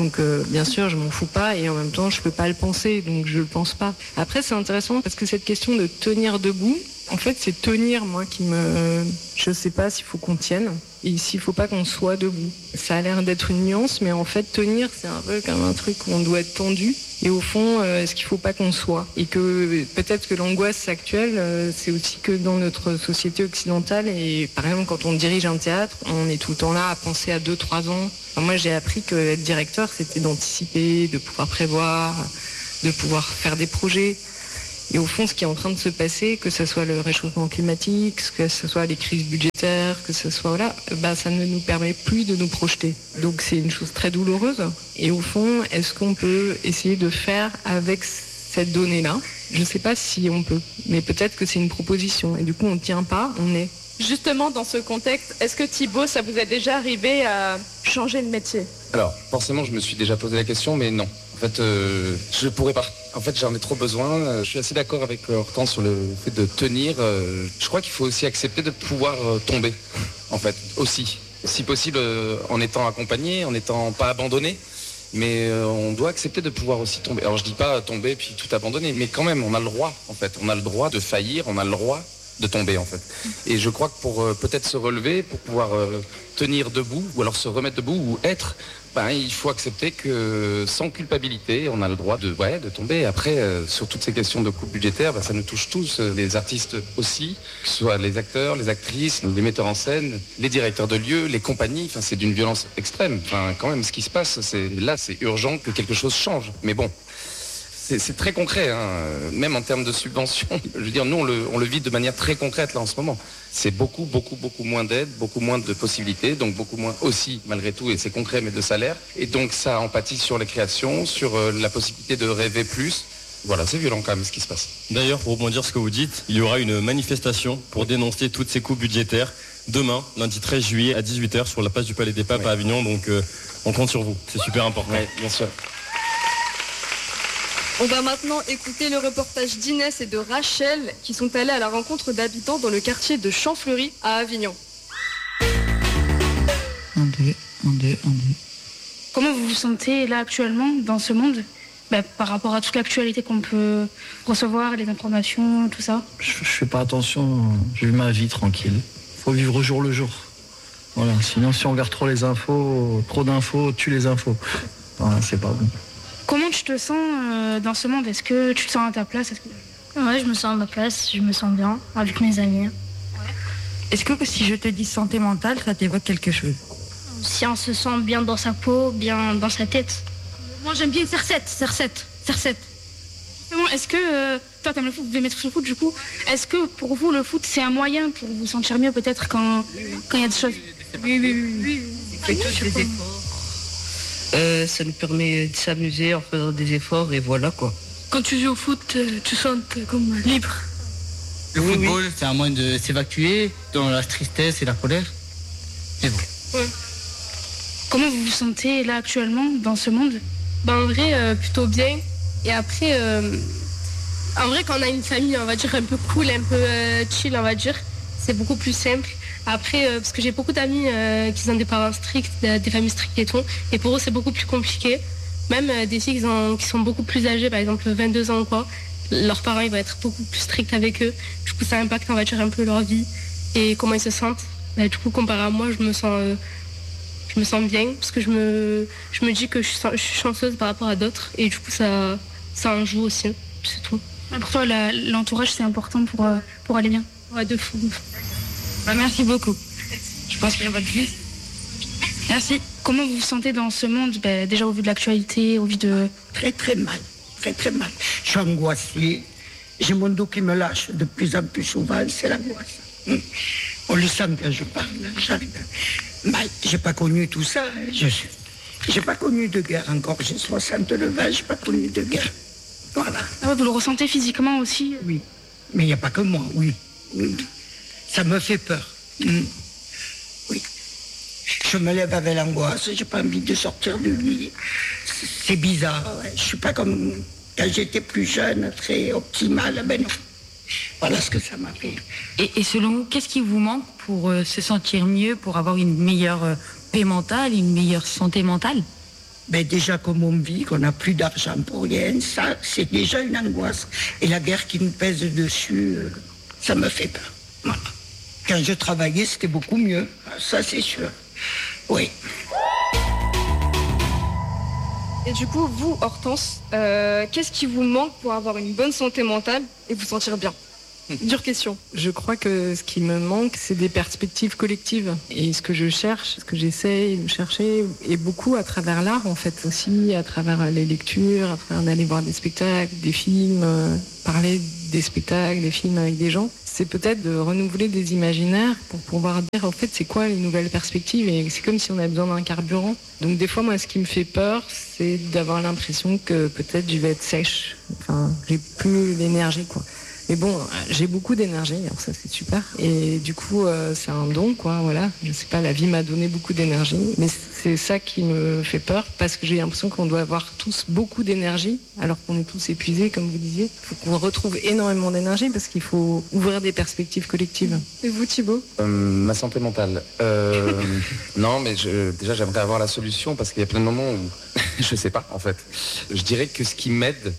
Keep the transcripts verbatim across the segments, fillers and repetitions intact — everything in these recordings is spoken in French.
Donc euh, bien sûr, je m'en fous pas et en même temps, je peux pas le penser, donc je le pense pas. Après, c'est intéressant parce que cette question de tenir debout, en fait, c'est tenir, moi, qui me... Je sais pas s'il faut qu'on tienne et s'il faut pas qu'on soit debout. Ça a l'air d'être une nuance, mais en fait, tenir, c'est un peu comme un truc où on doit être tendu. Et au fond, euh, est-ce qu'il faut pas qu'on soit ? Et que peut-être que l'angoisse actuelle, euh, c'est aussi que dans notre société occidentale, et par exemple, quand on dirige un théâtre, on est tout le temps là à penser à deux, trois ans. Enfin, moi, j'ai appris que être directeur, c'était d'anticiper, de pouvoir prévoir, de pouvoir faire des projets. Et au fond, ce qui est en train de se passer, que ce soit le réchauffement climatique, que ce soit les crises budgétaires, que ce soit voilà, bah, ça ne nous permet plus de nous projeter. Donc c'est une chose très douloureuse. Et au fond, est-ce qu'on peut essayer de faire avec cette donnée-là ? Je ne sais pas si on peut, mais peut-être que c'est une proposition. Et du coup, on ne tient pas, on est. Justement, dans ce contexte, est-ce que Thibaut, ça vous est déjà arrivé à changer de métier ? Alors, forcément, je me suis déjà posé la question, mais non. En fait, euh, je pourrais pas. En fait, j'en ai trop besoin. Je suis assez d'accord avec Hortense sur le fait de tenir. Je crois qu'il faut aussi accepter de pouvoir tomber, en fait, aussi. Si possible, en étant accompagné, en n'étant pas abandonné. Mais on doit accepter de pouvoir aussi tomber. Alors, je dis pas tomber puis tout abandonner, mais quand même, on a le droit, en fait. On a le droit de faillir, on a le droit de tomber, en fait. Et je crois que pour euh, peut-être se relever, pour pouvoir euh, tenir debout, ou alors se remettre debout, ou être, ben, il faut accepter que sans culpabilité, on a le droit de, ouais, de tomber. Après, euh, sur toutes ces questions de coupes budgétaires, ben, ça nous touche tous, euh, les artistes aussi, que ce soit les acteurs, les actrices, les metteurs en scène, les directeurs de lieux, les compagnies. Enfin, c'est d'une violence extrême. Enfin, quand même, ce qui se passe, c'est là, c'est urgent que quelque chose change. Mais bon. C'est, c'est très concret, hein. Même en termes de subventions. Je veux dire, nous, on le, on le vit de manière très concrète là en ce moment. C'est beaucoup, beaucoup, beaucoup moins d'aide, beaucoup moins de possibilités, donc beaucoup moins aussi, malgré tout, et c'est concret, mais de salaire. Et donc ça empathie sur les créations, sur euh, la possibilité de rêver plus. Voilà, c'est violent quand même ce qui se passe. D'ailleurs, pour rebondir sur ce que vous dites, il y aura une manifestation pour dénoncer toutes ces coupes budgétaires demain, lundi treize juillet à dix-huit heures sur la place du Palais des Papes, ouais, à Avignon. Donc euh, on compte sur vous, c'est super important. Oui, bien sûr. On va maintenant écouter le reportage d'Inès et de Rachel qui sont allés à la rencontre d'habitants dans le quartier de Champfleury à Avignon. Un, deux, un, deux, un, deux. Comment vous vous sentez là actuellement dans ce monde, bah, par rapport à toute l'actualité qu'on peut recevoir, les informations, tout ça ? Je, je fais pas attention, je vis ma vie tranquille. Faut vivre au jour le jour. Voilà, sinon si on regarde trop les infos, trop d'infos tue les infos. Voilà, c'est pas bon. Comment tu te sens euh, dans ce monde ? Est-ce que tu te sens à ta place ? Est-ce que... Ouais, je me sens à ma place, je me sens bien avec mes amis. Ouais. Est-ce que si je te dis santé mentale, ça t'évoque quelque chose ? Si on se sent bien dans sa peau, bien dans sa tête. Moi j'aime bien C R sept, C R sept, C R sept. Est-ce que, euh, toi t'aimes le foot, vous voulez mettre sur le foot du coup, est-ce que pour vous le foot c'est un moyen pour vous sentir mieux peut-être quand quand il y a des choses ? Oui, oui, oui. oui. On fait tous des efforts. Euh, ça nous permet de s'amuser en faisant des efforts et voilà quoi. Quand tu joues au foot, tu sens comme libre. Le oui, football, oui. c'est un moyen de s'évacuer dans la tristesse et la colère. C'est bon. Ouais. Comment vous vous sentez là actuellement dans ce monde ? Ben, en vrai, euh, plutôt bien. Et après, euh, en vrai, quand on a une famille, on va dire, un peu cool, un peu euh, chill, on va dire, c'est beaucoup plus simple. Après, euh, parce que j'ai beaucoup d'amis euh, qui ont des parents stricts, des familles strictes et tout, et pour eux c'est beaucoup plus compliqué. Même euh, des filles qui, ont, qui sont beaucoup plus âgées, par exemple vingt-deux ans ou quoi, leurs parents ils vont être beaucoup plus stricts avec eux. Du coup ça impacte, on va dire, un peu leur vie et comment ils se sentent. Bah, du coup comparé à moi, je me sens, euh, je me sens bien parce que je me, je me dis que je suis, je suis chanceuse par rapport à d'autres et du coup ça, ça en joue aussi, c'est tout. Et pour toi la, l'entourage c'est important pour, euh, pour aller bien ? Ouais, de fou. Bah, merci beaucoup. Je pense qu'il y a votre vie. Merci. Comment vous vous sentez dans ce monde, bah, déjà au vu de l'actualité, au vu de... Très très mal, très très mal. Je suis angoissée. J'ai mon dos qui me lâche de plus en plus souvent, c'est l'angoisse. On le sent quand je parle, j'arrive. Mal. J'ai pas connu tout ça. Je suis... J'ai pas connu de guerre encore. J'ai soixante-neuf ans, j'ai pas connu de guerre. Voilà. Ah ouais, vous le ressentez physiquement aussi ? Oui. Mais il n'y a pas que moi, oui. oui. Ça me fait peur. Mmh. Oui. Je me lève avec l'angoisse, j'ai pas envie de sortir du lit. C'est bizarre. Ouais. Je suis pas comme quand j'étais plus jeune, très optimale. Ben non. Voilà ce que ça m'a fait. Et, et selon vous, qu'est-ce qui vous manque pour euh, se sentir mieux, pour avoir une meilleure euh, paix mentale, une meilleure santé mentale ? Ben déjà comme on vit, qu'on n'a plus d'argent pour rien, ça c'est déjà une angoisse. Et la guerre qui nous pèse dessus, euh, ça me fait peur. Voilà. Quand je travaillais, c'était beaucoup mieux, ça c'est sûr. Oui. Et du coup, vous, Hortense, euh, qu'est-ce qui vous manque pour avoir une bonne santé mentale et vous sentir bien ? Dure question. Je crois que ce qui me manque, c'est des perspectives collectives. Et ce que je cherche, ce que j'essaye de chercher, et beaucoup à travers l'art, en fait, aussi, à travers les lectures, à travers d'aller voir des spectacles, des films, euh, parler des spectacles, des films avec des gens, c'est peut-être de renouveler des imaginaires pour pouvoir dire, en fait, c'est quoi les nouvelles perspectives. Et c'est comme si on avait besoin d'un carburant. Donc des fois, moi, ce qui me fait peur, c'est d'avoir l'impression que peut-être je vais être sèche. Enfin, j'ai plus l'énergie, quoi. Mais bon, j'ai beaucoup d'énergie, alors ça c'est super. Et du coup, euh, c'est un don, quoi, voilà. Je sais pas, la vie m'a donné beaucoup d'énergie. Mais c'est ça qui me fait peur, parce que j'ai l'impression qu'on doit avoir tous beaucoup d'énergie, alors qu'on est tous épuisés, comme vous disiez. Il faut qu'on retrouve énormément d'énergie, parce qu'il faut ouvrir des perspectives collectives. Et vous, Thibaut ? euh, Ma santé mentale. Euh, non, mais je, déjà, j'aimerais avoir la solution, parce qu'il y a plein de moments où je sais pas, en fait. Je dirais que ce qui m'aide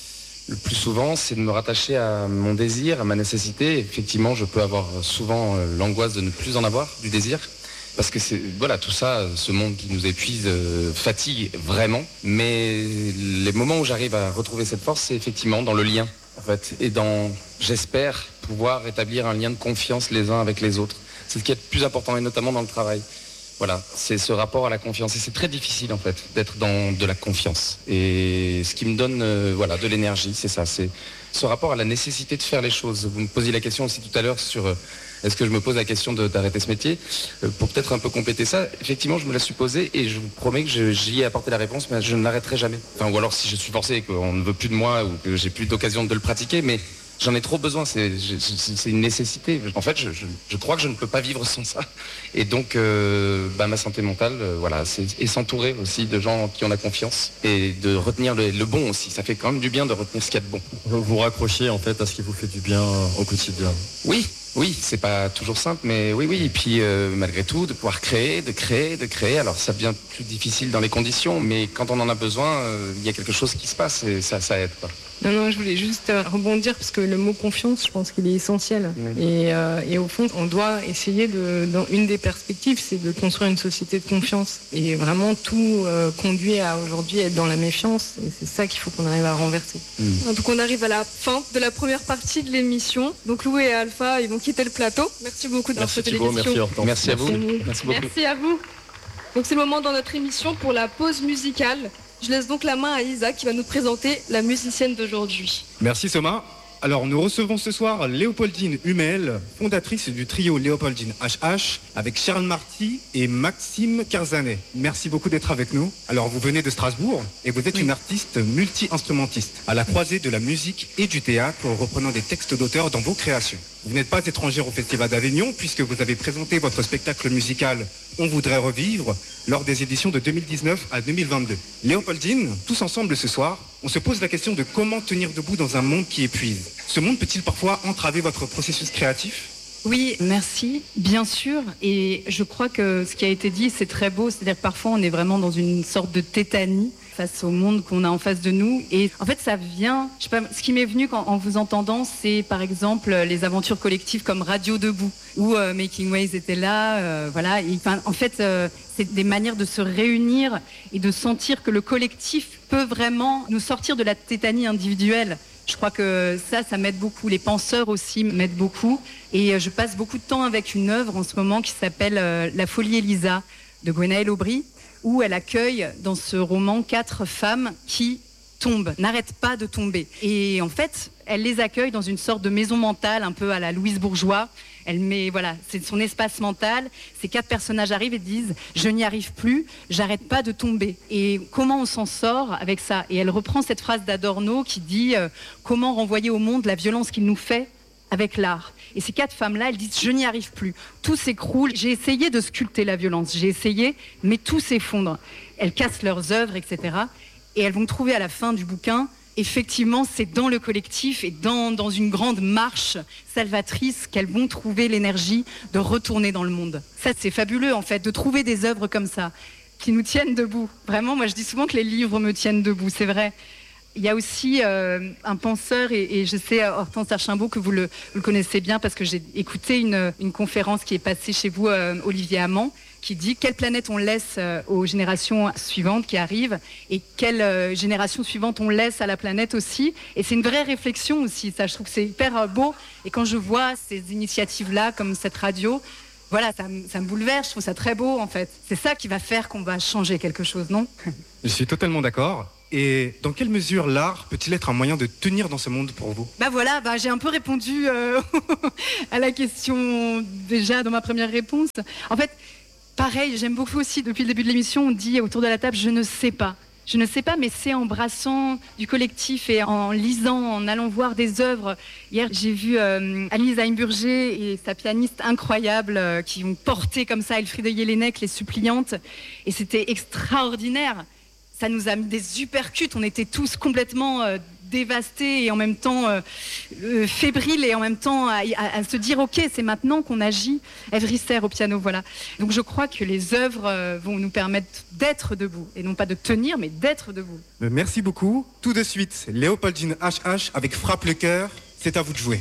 le plus souvent, c'est de me rattacher à mon désir, à ma nécessité. Effectivement, je peux avoir souvent euh, l'angoisse de ne plus en avoir, du désir. Parce que c'est, voilà, tout ça, ce monde qui nous épuise, euh, fatigue vraiment. Mais les moments où j'arrive à retrouver cette force, c'est effectivement dans le lien, en fait. Et dans, j'espère, pouvoir établir un lien de confiance les uns avec les autres. C'est ce qui est le plus important, et notamment dans le travail. Voilà, c'est ce rapport à la confiance. Et c'est très difficile, en fait, d'être dans de la confiance. Et ce qui me donne euh, voilà, de l'énergie, c'est ça. C'est ce rapport à la nécessité de faire les choses. Vous me posiez la question aussi tout à l'heure sur euh, est-ce que je me pose la question de, d'arrêter ce métier. euh, Pour peut-être un peu compléter ça, effectivement, je me la suis posée et je vous promets que je, j'y ai apporté la réponse, mais je ne l'arrêterai jamais. Enfin, ou alors si je suis forcé et qu'on ne veut plus de moi ou que j'ai plus d'occasion de le pratiquer, mais j'en ai trop besoin, c'est, c'est une nécessité. En fait, je, je, je crois que je ne peux pas vivre sans ça. Et donc, euh, bah, ma santé mentale, euh, voilà, c'est et s'entourer aussi de gens qui ont la confiance et de retenir le, le bon aussi. Ça fait quand même du bien de retenir ce qu'il y a de bon. Vous vous raccrochez en fait à ce qui vous fait du bien au quotidien. Oui, oui, c'est pas toujours simple, mais oui, oui. Et puis, euh, malgré tout, de pouvoir créer, de créer, de créer. Alors, ça devient plus difficile dans les conditions, mais quand on en a besoin, euh, il y a quelque chose qui se passe et ça, ça aide, quoi. Non, non, je voulais juste euh, rebondir parce que le mot confiance, je pense qu'il est essentiel. Oui. Et, euh, et au fond, on doit essayer de, dans une des perspectives, c'est de construire une société de confiance. Et vraiment, tout euh, conduit à aujourd'hui être dans la méfiance. Et c'est ça qu'il faut qu'on arrive à renverser. Mmh. Donc on arrive à la fin de la première partie de l'émission. Donc Lou et Alpha, ils vont quitter le plateau. Merci beaucoup d'avoir fait l'émission. Merci Hortense. Merci à vous. Merci beaucoup. Merci à vous. Donc c'est le moment dans notre émission pour la pause musicale. Je laisse donc la main à Isa qui va nous présenter la musicienne d'aujourd'hui. Merci Soma. Alors nous recevons ce soir Léopoldine Hummel, fondatrice du trio Léopoldine H H, avec Charles Marty et Maxime Kerzanet. Merci beaucoup d'être avec nous. Alors vous venez de Strasbourg et vous êtes oui. une artiste multi-instrumentiste, à la croisée de la musique et du théâtre, reprenant des textes d'auteurs dans vos créations. Vous n'êtes pas étrangère au Festival d'Avignon puisque vous avez présenté votre spectacle musical On voudrait revivre lors des éditions de deux mille dix-neuf à deux mille vingt-deux. Léopoldine, tous ensemble ce soir, on se pose la question de comment tenir debout dans un monde qui épuise. Ce monde peut-il parfois entraver votre processus créatif ? Oui, merci, bien sûr. Et je crois que ce qui a été dit, c'est très beau. C'est-à-dire que parfois, on est vraiment dans une sorte de tétanie face au monde qu'on a en face de nous. Et en fait, ça vient... Je sais pas, ce qui m'est venu quand, en vous entendant, c'est par exemple les aventures collectives comme Radio Debout, où euh, Making Ways était là. Euh, voilà. Et, enfin, en fait, euh, c'est des manières de se réunir et de sentir que le collectif peut vraiment nous sortir de la tétanie individuelle. Je crois que ça, ça m'aide beaucoup. Les penseurs aussi m'aident beaucoup. Et je passe beaucoup de temps avec une œuvre en ce moment qui s'appelle euh, La Folie Elisa de Gwenaëlle Aubry, où elle accueille dans ce roman quatre femmes qui tombent, n'arrêtent pas de tomber. Et en fait, elle les accueille dans une sorte de maison mentale, un peu à la Louise Bourgeois. Elle met, voilà, c'est son espace mental. Ces quatre personnages arrivent et disent « Je n'y arrive plus, j'arrête pas de tomber ». Et comment on s'en sort avec ça ? Et elle reprend cette phrase d'Adorno qui dit euh, « Comment renvoyer au monde la violence qu'il nous fait avec l'art ?» Et ces quatre femmes-là, elles disent « Je n'y arrive plus, tout s'écroule. J'ai essayé de sculpter la violence, j'ai essayé, mais tout s'effondre. » Elles cassent leurs œuvres, et cetera. Et elles vont trouver à la fin du bouquin, effectivement, c'est dans le collectif et dans, dans une grande marche salvatrice qu'elles vont trouver l'énergie de retourner dans le monde. Ça, c'est fabuleux, en fait, de trouver des œuvres comme ça. qui nous tiennent debout. Vraiment, moi je dis souvent que les livres me tiennent debout, c'est vrai. Il y a aussi euh, un penseur, et, et je sais, Hortense Archimbaud, que vous le, vous le connaissez bien parce que j'ai écouté une, une conférence qui est passée chez vous, euh, Olivier Amand, qui dit quelle planète on laisse euh, aux générations suivantes qui arrivent et quelle euh, génération suivante on laisse à la planète aussi. Et c'est une vraie réflexion aussi, ça, je trouve que c'est hyper euh, beau. Et quand je vois ces initiatives-là, comme cette radio, voilà, ça, me- ça me bouleverse, je trouve ça très beau en fait. C'est ça qui va faire qu'on va changer quelque chose, non? Je suis totalement d'accord. Et dans quelle mesure l'art peut-il être un moyen de tenir dans ce monde pour vous? Bah voilà, bah j'ai un peu répondu euh, à la question déjà dans ma première réponse. En fait, pareil, j'aime beaucoup aussi, depuis le début de l'émission, on dit autour de la table, je ne sais pas. Je ne sais pas, mais c'est en brassant du collectif et en lisant, en allant voir des œuvres. Hier, j'ai vu euh, Annelise Heimburger et sa pianiste incroyable euh, qui ont porté comme ça Elfriede Jelinek, les suppliantes. Et c'était extraordinaire. Ça nous a mis des uppercuts. On était tous complètement euh, dévastés et en même temps euh, euh, fébriles et en même temps à, à- à se dire ok, c'est maintenant qu'on agit. Ève Risser au piano, voilà. Donc je crois que les œuvres euh, vont nous permettre d'être debout et non pas de tenir, mais d'être debout. Euh, Merci beaucoup. Tout de suite, Léopoldine H H avec Frappe le cœur. C'est à vous de jouer.